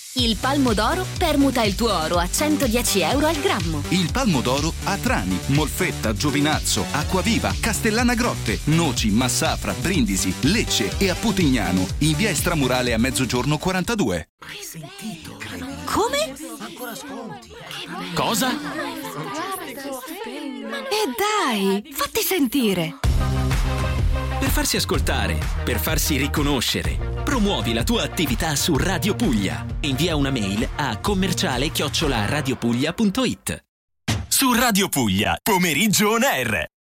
Il Palmo d'Oro permuta il tuo oro a 110 euro al grammo. Il Palmo d'Oro a Trani, Molfetta, Giovinazzo, Acquaviva, Castellana Grotte, Noci, Massafra, Brindisi, Lecce e a Putignano, in via Estramurale a Mezzogiorno 42. Hai sentito? Come? Ancora sconti. Cosa? Dai, fatti sentire. Per farsi ascoltare, per farsi riconoscere, promuovi la tua attività su Radio Puglia. Invia una mail a commerciale@radiopuglia.it. Su Radio Puglia, pomeriggio on air.